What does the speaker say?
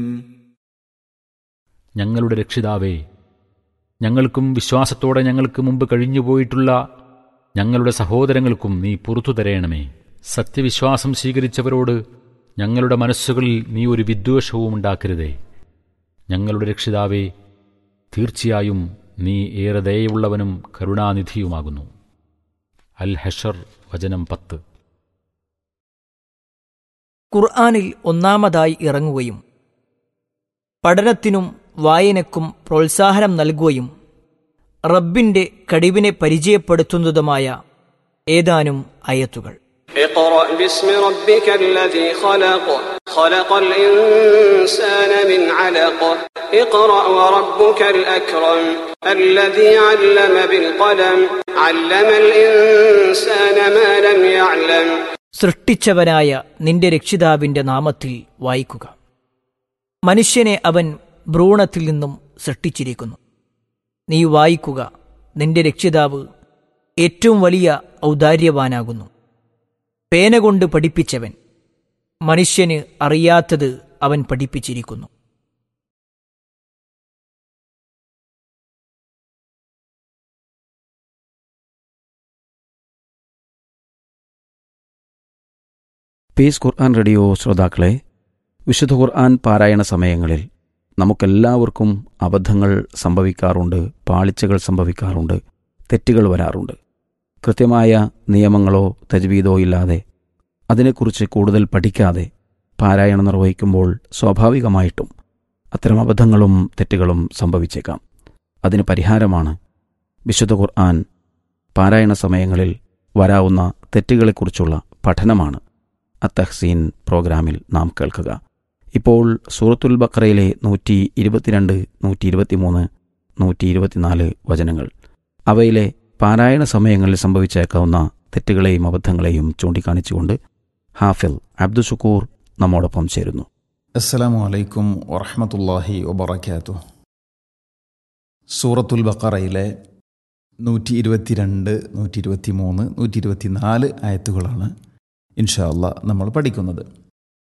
ഞങ്ങളുടെ രക്ഷിതാവേ, ഞങ്ങൾക്കും വിശ്വാസത്തോടെ ഞങ്ങൾക്ക് മുമ്പ് കഴിഞ്ഞുപോയിട്ടുള്ള ഞങ്ങളുടെ സഹോദരങ്ങൾക്കും നീ പുറത്തു തരേണമേ. സത്യവിശ്വാസം സ്വീകരിച്ചവരോട് ഞങ്ങളുടെ മനസ്സുകളിൽ നീ ഒരു വിദ്വേഷവും ഉണ്ടാക്കരുതേ. ഞങ്ങളുടെ രക്ഷിതാവേ, തീർച്ചയായും നീ ഏറെ ദയയുള്ളവനും കരുണാനിധിയുമാകുന്നു. അൽ ഹഷർ വചനം 10. ഖുർആനിൽ ഒന്നാമതായി ഇറങ്ങുകയും പഠനത്തിനും വായനക്കും പ്രോത്സാഹനം നൽകുകയും റബ്ബിന്റെ കഴിവിനെ പരിചയപ്പെടുത്തുന്നതുമായ ഏതാനും ആയത്തുകൾ. اقرأ باسم ربك الذي خلق خلق الإنسان من علق اقرأ وربك الأكرم الذي علم بالقلم علم الإنسان ما لم يعلم. സൃഷ്ടിച്ചവനായ നിന്റെ രക്ഷിതാവിന്റെ നാമത്തിൽ വായിക്കുക. മനുഷ്യനെ അവൻ ഭ്രൂണത്തിൽ നിന്നും സൃഷ്ടിച്ചിരിക്കുന്നു. നീ വായിക്കുക, നിന്റെ രക്ഷിതാവ് ഏറ്റവും വലിയ ഔദാര്യവാനാകുന്നു. പേന കൊണ്ട് പഠിപ്പിച്ചവൻ, മനുഷ്യന് അറിയാത്തത് അവൻ പഠിപ്പിച്ചിരിക്കുന്നു. പീസ് ഖുർആൻ റേഡിയോ ശ്രോതാക്കളെ, വിശുദ്ധ ഖുർആൻ പാരായണ സമയങ്ങളിൽ നമുക്കെല്ലാവർക്കും അബദ്ധങ്ങൾ സംഭവിക്കാറുണ്ട്, പാളിച്ചകൾ സംഭവിക്കാറുണ്ട്, തെറ്റുകൾ വരാറുണ്ട്. കൃത്യമായ നിയമങ്ങളോ തജ്വീദോ ഇല്ലാതെ, അതിനെക്കുറിച്ച് കൂടുതൽ പഠിക്കാതെ പാരായണം നിർവഹിക്കുമ്പോൾ സ്വാഭാവികമായിട്ടും അത്തരം അബദ്ധങ്ങളും തെറ്റുകളും സംഭവിച്ചേക്കാം. അതിന് പരിഹാരമാണ് വിശുദ്ധ ഖുർആൻ പാരായണ സമയങ്ങളിൽ വരാവുന്ന തെറ്റുകളെക്കുറിച്ചുള്ള പഠനമാണ് അത്തഹ്സീൻ പ്രോഗ്രാമിൽ നാം കേൾക്കുക. ഇപ്പോൾ സൂറത്തുൽ ബഖറയിലെ 122, 123, 124 വചനങ്ങൾ, അവയിലെ പാരായണ സമയങ്ങളിൽ സംഭവിച്ചേക്കാവുന്ന തെറ്റുകളെയും അബദ്ധങ്ങളെയും ചൂണ്ടിക്കാണിച്ചുകൊണ്ട് ഹാഫിൽ അബ്ദുഷുക്കൂർ നമ്മോടൊപ്പം ചേരുന്നു. അസ്സലാമു അലൈക്കും വറഹ്മത്തുള്ളാഹി വബറകാതുഹു. സൂറത്തുൽ ബഖറയിലെ 122, 123, 124 ആയത്തുകളാണ് ഇൻഷാ അല്ലാഹ് നമ്മൾ പഠിക്കുന്നത്.